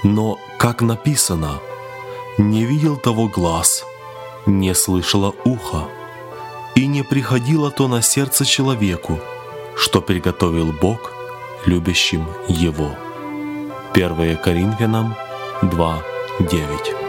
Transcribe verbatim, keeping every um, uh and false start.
Но, как написано, не видел того глаз, не слышало ухо, и не приходило то на сердце человеку, что приготовил Бог любящим Его. первое Коринфянам два девять.